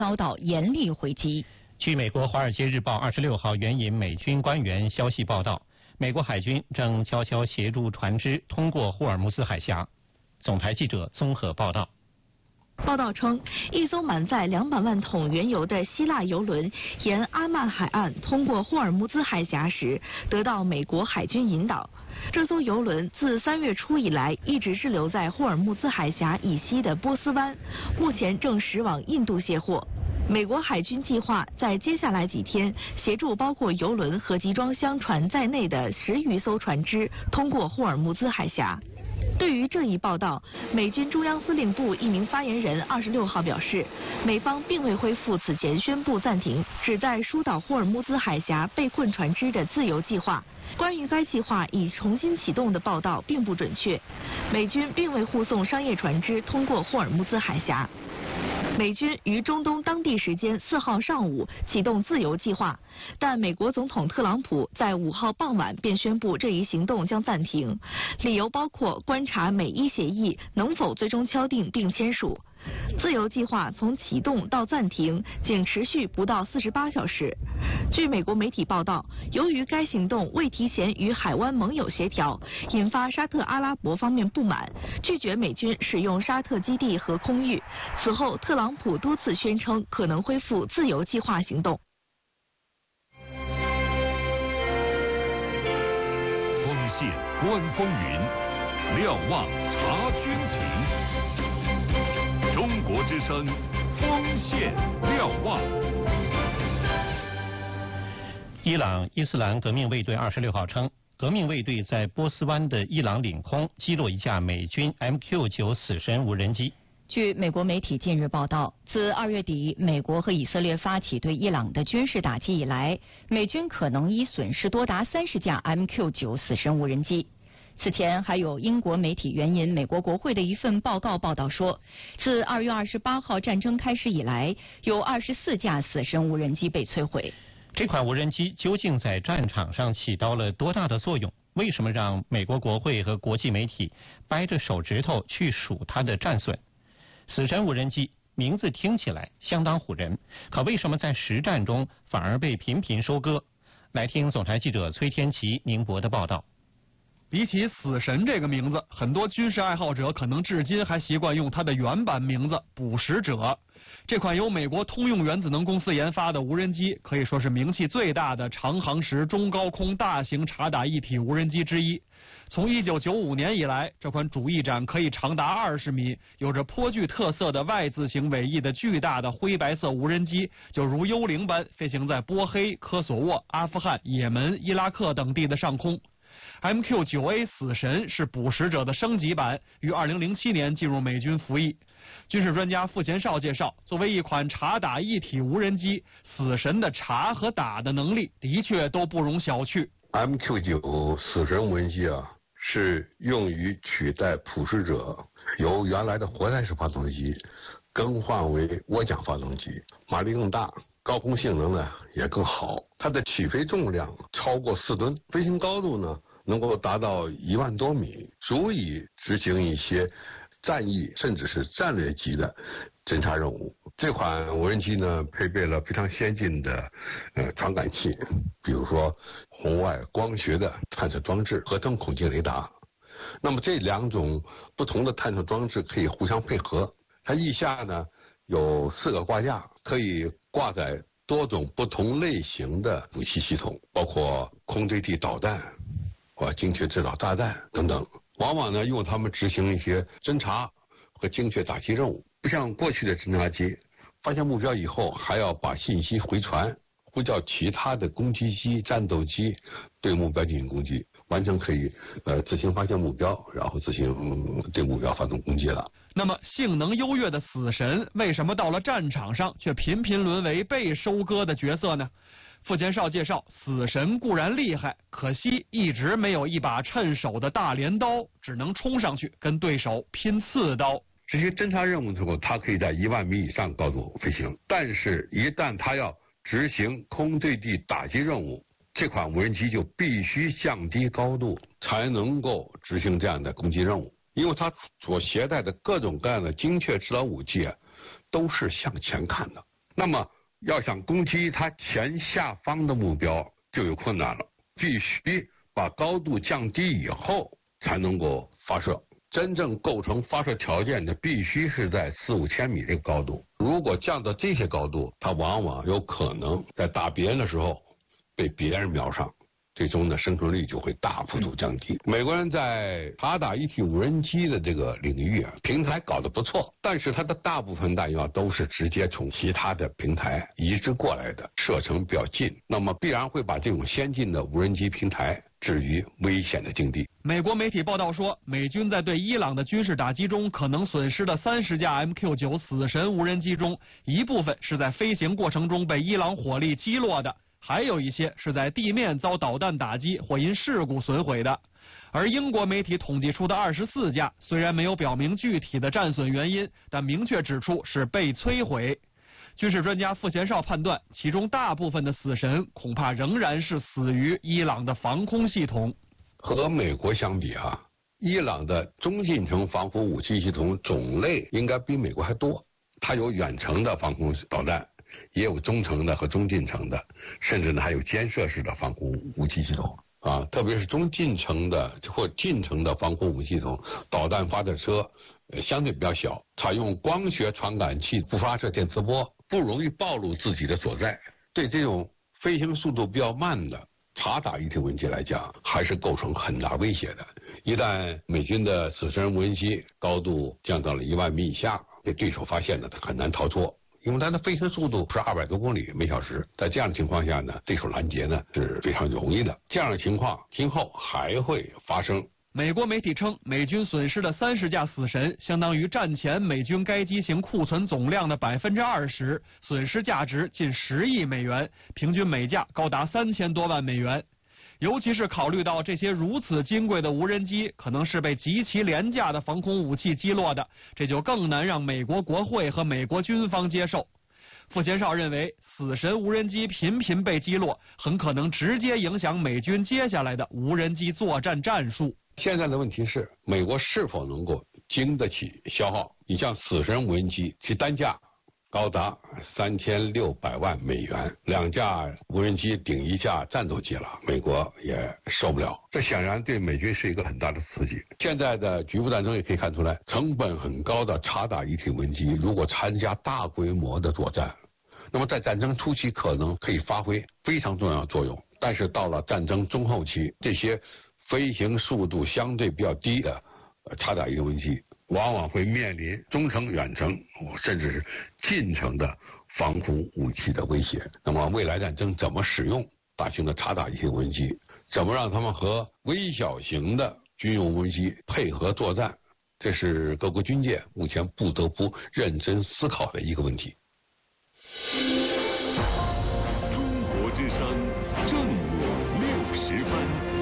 遭到严厉回击。 据美国《华尔街日报》26号援引美军官员消息报道，美国海军正悄悄协助船只通过霍尔木兹海峡。总台记者综合报道。 报道称，一艘满载200万桶原油的希腊油轮沿阿曼海岸通过霍尔木兹海峡时，得到美国海军引导。这艘油轮自3月初以来一直滞留在霍尔木兹海峡以西的波斯湾，目前正驶往印度卸货。美国海军计划在接下来几天协助包括油轮和集装箱船在内的10余艘船只通过霍尔木兹海峡。对于这一报道，美军中央司令部一名发言人26号表示，美方并未恢复此前宣布暂停旨在疏导霍尔木兹海峡被困船只的自由计划。关于该计划已重新启动的报道并不准确，美军并未护送商业船只通过霍尔木兹海峡。美军于中东当地时间4号上午启动自由计划，但美国总统特朗普在5号傍晚便宣布这一行动将暂停，理由包括观察美伊协议能否最终敲定并签署。自由计划从启动到暂停仅持续不到48小时。据美国媒体报道，由于该行动未提前与海湾盟友协调，引发沙特阿拉伯方面不满，拒绝美军使用沙特基地和空域。此后，特朗普多次宣称可能恢复自由计划行动。 锋线观风云，瞭望察军情。中国之声，锋线瞭望。 伊朗伊斯兰革命卫队26号称，革命卫队在波斯湾的伊朗领空击落一架美军 MQ-9死神无人机。 据美国媒体近日报道，自2月底美国和以色列发起对伊朗的军事打击以来，美军可能已损失多达30架 MQ-9死神无人机。此前还有英国媒体援引美国国会的一份报告报道说，自2月28号战争开始以来，有24架死神无人机被摧毁。 这款无人机究竟在战场上起到了多大的作用？为什么让美国国会和国际媒体掰着手指头去数它的战损？死神无人机名字听起来相当唬人，可为什么在实战中反而被频频收割？来听总台记者崔天琪、宁博的报道。 比起死神这个名字，很多军事爱好者可能至今还习惯用它的原版名字捕食者。这款由美国通用原子能公司研发的无人机，可以说是名气最大的长航时中高空大型察打一体无人机之一。从1995年以来，这款主翼展可以长达20米、有着颇具特色的 Y 字形尾翼的巨大的灰白色无人机，就如幽灵般飞行在波黑、科索沃、阿富汗、也门、伊拉克等地的上空。MQ-9A 死神是捕食者的升级版，于2007年进入美军服役。军事专家傅前绍介绍，作为一款察打一体无人机，死神的察和打的能力的确都不容小觑。 MQ-9死神无人机是用于取代捕食者由原来的活塞式发动机更换为涡桨发动机，马力更大，高空性能呢也更好。它的起飞重量超过4吨，飞行高度呢能够达到1万多米，足以执行一些战役甚至是战略级的侦察任务。这款无人机呢配备了非常先进的传感器，比如说红外光学的探测装置和灯孔径雷达。那么这2种不同的探测装置可以互相配合。它翼下呢有4个挂架，可以挂载多种不同类型的武器系统，包括空对地导弹或精确制导炸弹等等。往往呢用它们执行一些侦察和精确打击任务，不像过去的侦察机，发现目标以后还要把信息回传，呼叫其他的攻击机、战斗机对目标进行攻击，完全可以自行发现目标，然后自行对目标发动攻击了。 那么性能优越的死神为什么到了战场上却频频沦为被收割的角色呢？傅前绍介绍，死神固然厉害，可惜一直没有一把趁手的大镰刀，只能冲上去跟对手拼刺刀。 这些侦察任务的时候，它可以在1万米以上高度飞行，但是一旦它要执行空对地打击任务，这款无人机就必须降低高度，才能够执行这样的攻击任务。因为它所携带的各种各样的精确制导武器都是向前看的。 那么要想攻击它前下方的目标就有困难了，必须把高度降低以后才能够发射。真正构成发射条件的必须是在4-5千米这个高度，如果降到这些高度，它往往有可能在打别人的时候被别人瞄上，最终呢生存率就会大幅度降低。美国人在察打一体无人机的这个领域啊，平台搞得不错，但是它的大部分弹药都是直接从其他的平台移植过来的，射程比较近，那么必然会把这种先进的无人机平台置于危险的境地。 美国媒体报道说，美军在对伊朗的军事打击中可能损失的30架 MQ-9死神无人机中，一部分是在飞行过程中被伊朗火力击落的，还有一些是在地面遭导弹打击或因事故损毁的。而英国媒体统计出的24架，虽然没有表明具体的战损原因，但明确指出是被摧毁。军事专家傅贤绍判断，其中大部分的死神恐怕仍然是死于伊朗的防空系统。 和美国相比啊，伊朗的中近程防空武器系统种类应该比美国还多，它有远程的防空导弹，也有中程的和中近程的，甚至呢还有肩射式的防空武器系统啊，特别是中近程的或近程的防空武器系统，导弹发射车相对比较小，采用光学传感器不发射电磁波，不容易暴露自己的所在。对这种飞行速度比较慢的察打一体无人机来讲，还是构成很大威胁的。一旦美军的死神无人机高度降到了1万米以下，被对手发现了，它很难逃脱，因为它的飞行速度是200多公里每小时。在这样的情况下呢，对手拦截呢是非常容易的。这样的情况今后还会发生。 美国媒体称，美军损失的30架死神相当于战前美军该机型库存总量的20%，损失价值近10亿美元，平均每架高达3000多万美元。尤其是考虑到这些如此金贵的无人机可能是被极其廉价的防空武器击落的，这就更难让美国国会和美国军方接受。傅贤绍认为，死神无人机频频被击落，很可能直接影响美军接下来的无人机作战战术。 现在的问题是，美国是否能够经得起消耗？你像死神无人机，其单价高达3600万美元，2架无人机顶1架战斗机了，美国也受不了。这显然对美军是一个很大的刺激。现在的局部战争也可以看出来，成本很高的察打一体无人机，如果参加大规模的作战，那么在战争初期可能可以发挥非常重要的作用，但是到了战争中后期，这些飞行速度相对比较低的察打一体无人机往往会面临中程、远程甚至是近程的防空武器的威胁。那么未来战争怎么使用大型的察打一体无人机，怎么让他们和微小型的军用无人机配合作战，这是各国军界目前不得不认真思考的一个问题。 中国之声正午60分。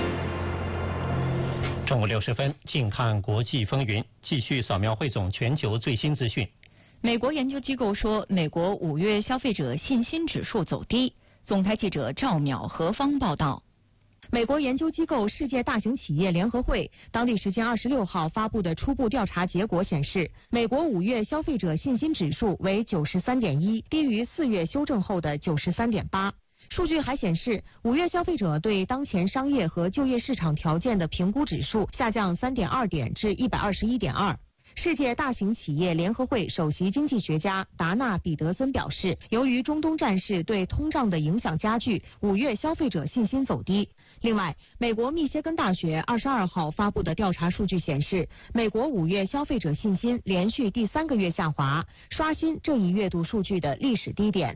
正午60分，静看国际风云，继续扫描汇总全球最新资讯。 美国研究机构说，美国5月消费者信心指数走低。总台记者赵淼何方报道。美国研究机构世界大型企业联合会当地时间26号发布的初步调查结果显示，美国5月消费者信心指数为93.1，低于4月修正后的93.8。数据还显示，5月消费者对当前商业和就业市场条件的评估指数下降3.2点至121.2。世界大型企业联合会首席经济学家达纳·彼得森表示，由于中东战事对通胀的影响加剧，5月消费者信心走低。另外，美国密歇根大学22号发布的调查数据显示，美国5月消费者信心连续第3个月下滑，刷新这一月度数据的历史低点。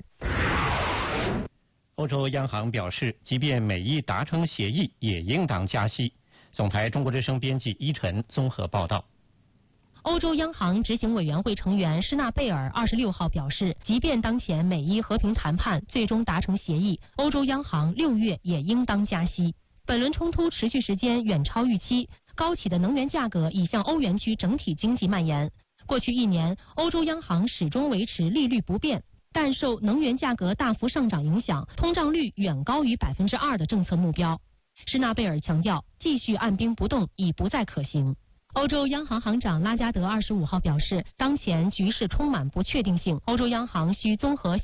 欧洲央行表示，即便美伊达成协议，也应当加息。总台中国之声编辑依晨综合报道。 欧洲央行执行委员会成员施纳贝尔26号表示，即便当前美伊和平谈判最终达成协议，欧洲央行6月也应当加息。本轮冲突持续时间远超预期，高企的能源价格已向欧元区整体经济蔓延。过去1年，欧洲央行始终维持利率不变，但受能源价格大幅上涨影响，通胀率远高于2%的政策目标。施纳贝尔强调，继续按兵不动已不再可行。 欧洲央行行长拉加德25号表示，当前局势充满不确定性，欧洲央行需综合